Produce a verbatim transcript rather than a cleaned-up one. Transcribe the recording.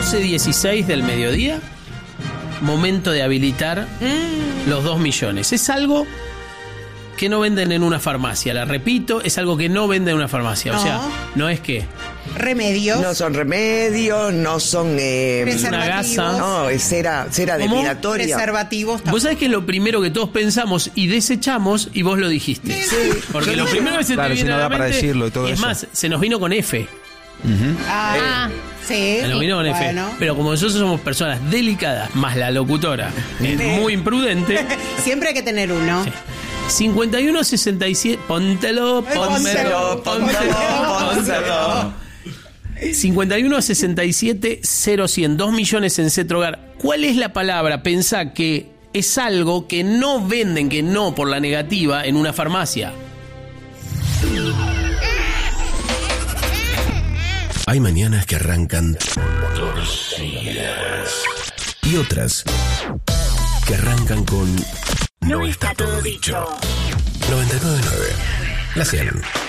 doce dieciséis del mediodía, momento de habilitar mm. los dos millones. Es algo que no venden en una farmacia, la repito, es algo que no venden en una farmacia. No. O sea, no es que... Remedios. No son remedios, no son... Eh, una gasa. No, es cera, cera depilatoria. Preservativos también. Vos sabés que es lo primero que todos pensamos y desechamos y vos lo dijiste. Sí. Porque lo primero que se claro, te viene si no a la da para mente, decirlo y todo es eso. más, se nos vino con F. Uh-huh. Ah, sí. Se nos vino con bueno. F. Pero como nosotros somos personas delicadas, más la locutora es Sí. muy imprudente. Siempre hay que tener uno. Sí. cincuenta y uno sesenta y siete. Póntelo, póntelo, póntelo, póntelo. cincuenta y uno sesenta y siete cero cien. dos millones en Cetrogar. ¿Cuál es la palabra? Pensá que es algo que no venden, que no por la negativa, en una farmacia. Hay mañanas que arrancan torcidas y otras que arrancan con No está todo dicho. noventa y nueve punto nueve. La cien.